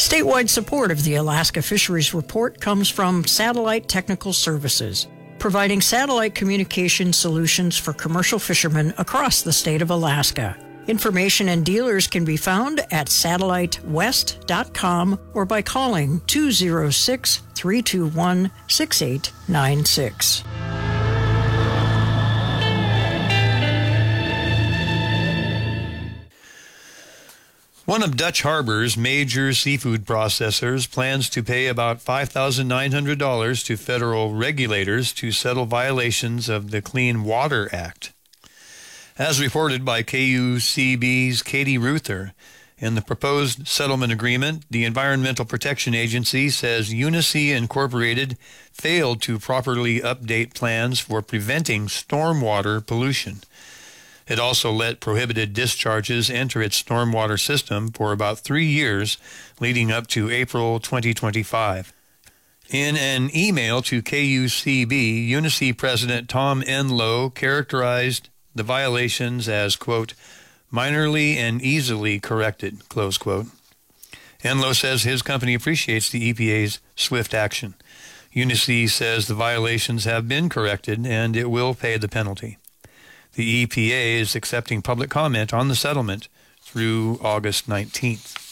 Statewide support of the Alaska Fisheries Report comes from Satellite Technical Services, providing satellite communication solutions for commercial fishermen across the state of Alaska. Information and dealers can be found at satellitewest.com or by calling 206-321-6896. One of Dutch Harbor's major seafood processors plans to pay about $5,900 to federal regulators to settle violations of the Clean Water Act. As reported by KUCB's Katie Ruther, in the proposed settlement agreement, the Environmental Protection Agency says Unisea Incorporated failed to properly update plans for preventing stormwater pollution. It also let prohibited discharges enter its stormwater system for about 3 years, leading up to April 2025. In an email to KUCB, Unisea President Tom Enlow characterized the violations as, quote, minorly and easily corrected, close quote. Enlow says his company appreciates the EPA's swift action. Unisea says the violations have been corrected and it will pay the penalty. The EPA is accepting public comment on the settlement through August 19th.